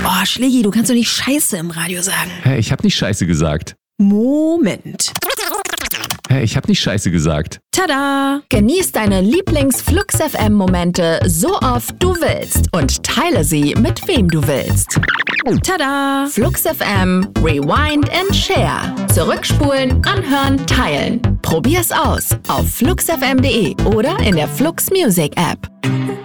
Boah, Schlägi, du kannst doch nicht Scheiße im Radio sagen. Hä, ich hab nicht Scheiße gesagt. Moment. Hä, ich hab nicht Scheiße gesagt. Tada! Genieß deine Lieblings-Flux FM-Momente so oft du willst und teile sie mit wem du willst. Tada! Flux FM, Rewind and Share. Zurückspulen, anhören, teilen. Probier's aus auf fluxfm.de oder in der Flux Music App.